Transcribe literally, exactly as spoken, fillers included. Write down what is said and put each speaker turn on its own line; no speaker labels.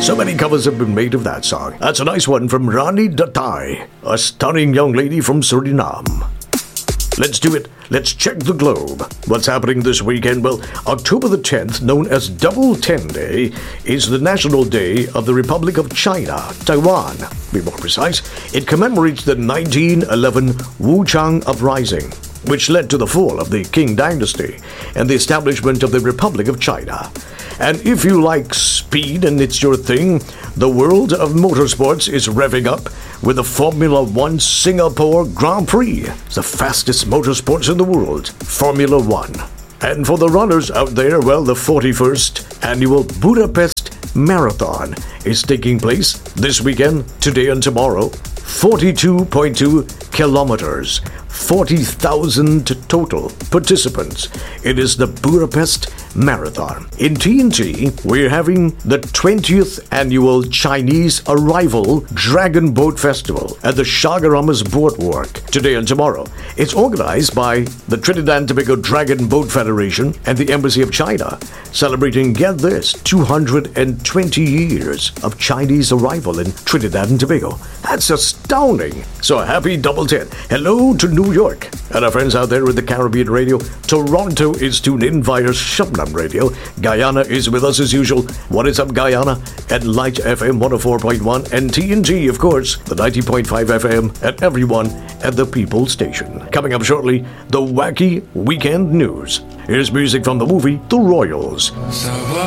So many covers have been made of that song. That's a nice one from Rani Dattai, a stunning young lady from Suriname. Let's do it. Let's check the globe. What's happening this weekend? Well, October the tenth, known as Double Ten Day, is the National Day of the Republic of China, Taiwan. To be more precise, it commemorates the nineteen eleven Wuchang Uprising, which led to the fall of the Qing Dynasty and the establishment of the Republic of China. And if you like speed and it's your thing, the world of motorsports is revving up with the Formula One Singapore Grand Prix. It's the fastest motorsports in the world, Formula One. And for the runners out there, well, the forty-first annual Budapest Marathon is taking place this weekend, today and tomorrow. forty-two point two kilometers, forty thousand total participants. It is the Budapest Marathon. In T N T, we're having the twentieth annual Chinese Arrival Dragon Boat Festival at the Chaguaramas Boardwalk today and tomorrow. It's organized by the Trinidad and Tobago Dragon Boat Federation and the Embassy of China, celebrating, get this, two hundred twenty years of Chinese arrival in Trinidad and Tobago. That's astounding. So happy Double Ten. Hello to New York and our friends out there with the Caribbean Radio. Toronto is tuned in via Shabnam Radio. Guyana is with us as usual. What is up, Guyana? At Light F M one oh four point one and T N G, of course, the ninety point five F M, and everyone at the People Station. Coming up shortly, the wacky weekend news. Here's music from the movie The Royals.